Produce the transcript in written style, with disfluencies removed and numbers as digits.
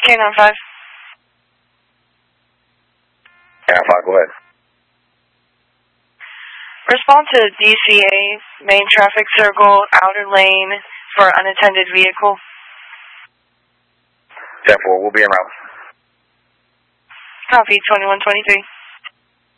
K95. K95, go ahead. Respond to DCA, main traffic circle, outer lane for unattended vehicle. 10-4, we'll be en route. Copy, 2123.